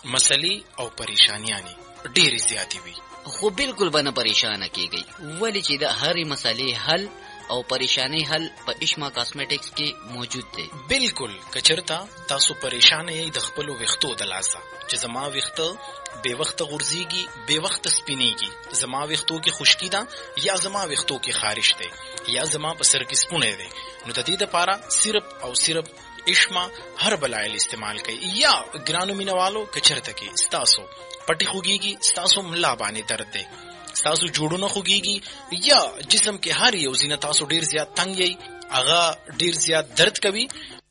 مسلې او پریشانیاں ډېرې زیاتې وي. خو بالکل به نه پریشانه کیږي، ولی چې د هرې مسلې حل او پریشانی حل په اشما کاسمیټکس کې موجود دی. بالکل کچرتا تاسو پریشان یې د خپل وختو د لاسه چې زما وخته بے وخت غورځيږي، بے وخت سپینېږي، زما وختو کې خشکی ده یا زما وختو کې خارش ده یا زما په سر کې سپونه ده، نو د دې لپاره صرف او صرف اشما هربل آیل استعمال کوي. یا ګرانو مینوالو کچرته کې ستاسو پټي خوږيږي، ستاسو ملا باندې درد ده، ستاسو جوړونه خوږيږي یا جسم کې هر یو زینه تاسو ډیر زیات تنګ یې، هغه ډیر زیات درد کوي،